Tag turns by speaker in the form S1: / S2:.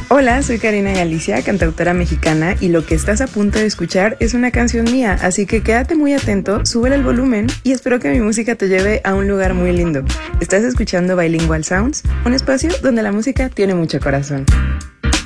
S1: Hola, soy Karina Galicia, cantautora mexicana, y lo que estás a punto de escuchar es una canción mía, así que quédate muy atento, súbele el volumen y espero que mi música te lleve a un lugar muy lindo. Estás escuchando Bilingual Sounds, un espacio donde la música tiene mucho corazón.